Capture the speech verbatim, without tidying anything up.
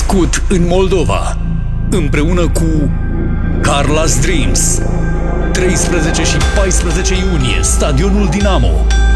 născut în Moldova, împreună cu Carla's Dreams. treisprezece și paisprezece iunie, Stadionul Dinamo.